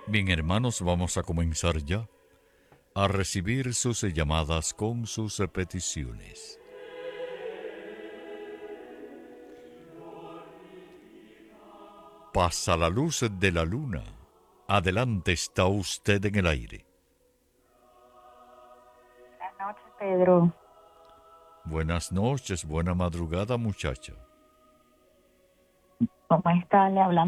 Bien, hermanos, vamos a comenzar ya a recibir sus llamadas con sus peticiones. Pasa la luz de la luna. Adelante, está usted en el aire. Buenas noches, Pedro. Buenas noches, buena madrugada, muchacha. ¿Cómo está? Le hablamos